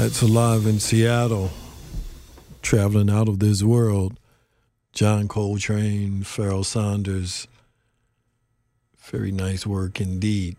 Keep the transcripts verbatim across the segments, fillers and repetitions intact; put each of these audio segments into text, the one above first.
That's Alive in Seattle. Traveling Out of This World. John Coltrane, Pharoah Sanders. Very nice work indeed.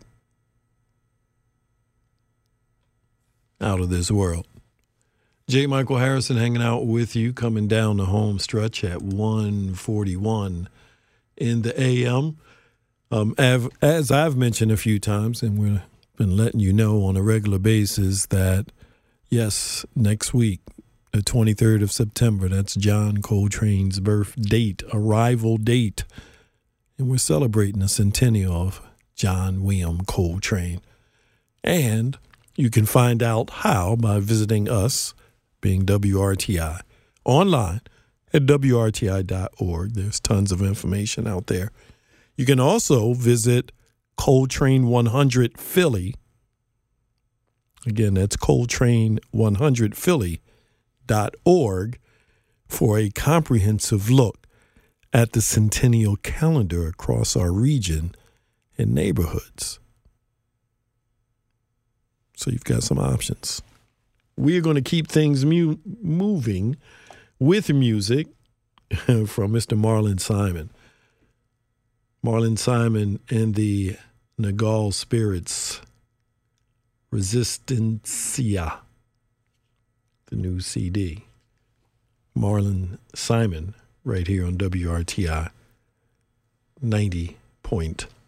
Out of This World. J. Michael Harrison hanging out with you, coming down the home stretch at one forty-one in the A M. Um, as I've mentioned a few times, and we've been letting you know on a regular basis that, yes, next week, the twenty-third of September, that's John Coltrane's birth date, arrival date. And we're celebrating the centennial of John William Coltrane. And you can find out how by visiting us, being W R T I, online at W R T I dot org. There's tons of information out there. You can also visit Coltrane one hundred Philly. Again, that's Coltrane one hundred Philly dot org for a comprehensive look at the centennial calendar across our region and neighborhoods. So you've got some options. We are going to keep things mu- moving with music from Mister Marlon Simon. Marlon Simon and the Nagal Spirits, Resistencia, the new C D. Marlon Simon right here on W R T I ninety point